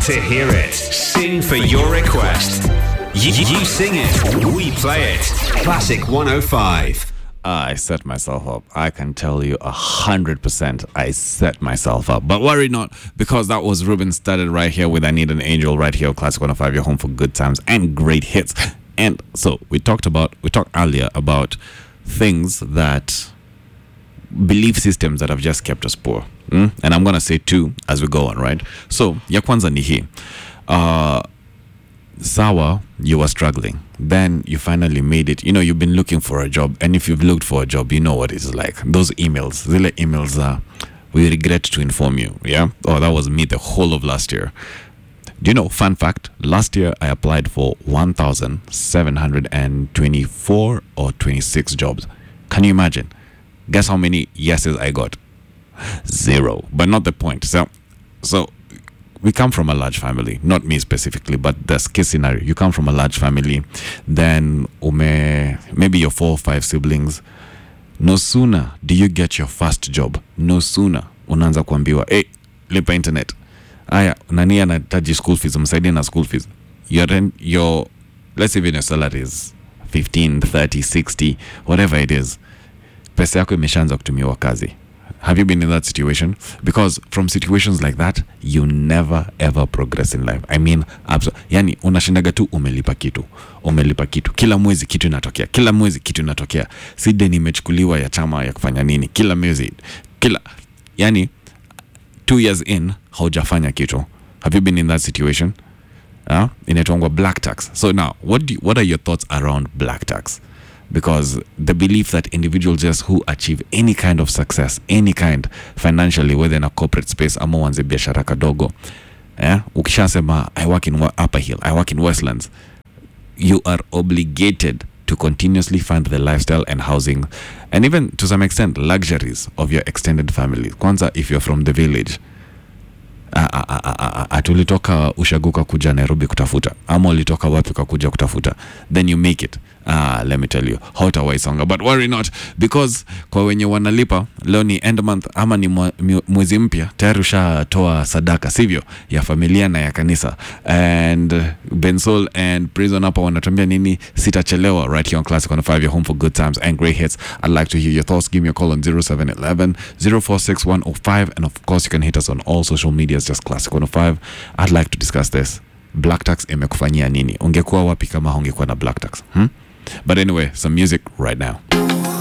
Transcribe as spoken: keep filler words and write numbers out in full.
to hear it. Sing for your request. You, you sing it, we play it. Classic one oh five. I set myself up. I can tell you a hundred percent I set myself up. But worry not, because that was Ruben started right here with I Need an Angel right here on Classic one oh five, your home for good times and great hits. And so we talked about, we talked earlier about things that, belief systems that have just kept us poor. Mm? And I'm going to say two as we go on, right? So, ya kwanza ni hii. Uh, Sawa, you were struggling. Then you finally made it. You know, you've been looking for a job. And if you've looked for a job, you know what it's like. Those emails, zile emails are, we regret to inform you. Yeah? Oh, that was me the whole of last year. Do you know, fun fact, last year I applied for one thousand seven hundred twenty-four or twenty-six jobs. Can you imagine? Guess how many yeses I got? Zero. But not the point. So, so we come from a large family, not me specifically, but the case scenario. You come from a large family, then ume, maybe your four or five siblings. No sooner do you get your first job, no sooner unaanza kuambiwa, hey, lipa internet. Aya, nani anahitaji school fees, msaidie na school fees. Your rent, your, let's say even your salary is fifteen, thirty, sixty, whatever it is. Pesa yako imeshaanza kutumiwa kazi. Have you been in that situation? Because from situations like that, you never ever progress in life. I mean, absolutely. Yani, unashindaga tu umelipa kitu. Umelipa kitu. Kila mwezi kitu inatokea. Kila mwezi kitu inatokea. Si deni imechukuliwa ya chama ya kufanya nini. Kila mwezi. Kila, yani, two years in, haujafanya kitu. Have you been in that situation? Uh, inaitwangwa black tax. So now, what do you, what are your thoughts around black tax? Because the belief that individuals just who achieve any kind of success, any kind financially, whether in a corporate space, ama wanze biashara kadogo, eh, ukishasema I work in Upper Hill, I work in Westlands, you are obligated to continuously fund the lifestyle and housing, and even to some extent luxuries of your extended family. Kwanza, if you're from the village, atulitoka ushaguka kuja Nairobi kutafuta, ama ulitoka wapi kuja kutafuta, then you make it. Ah, let me tell you, hautawaisonga. But worry not, because kwa wenye wanalipa leo ni end month ama ni mwezi mpya, tayari ushatoa sadaka, sivyo, ya familia na ya kanisa. And Bensol and Prison hapa wanatuambia nini, sitachelewa, right here on Classic one oh five, your home for good times and great hits. I'd like to hear your thoughts. Give me a call on zero seven one one, zero four six one oh five, and of course you can hit us on all social medias, just Classic one oh five. I'd like to discuss this. Black tax imekufanyia nini? Ungekuwa wapi kama ungekuwa na black tax? Hmm? But anyway, some music right now.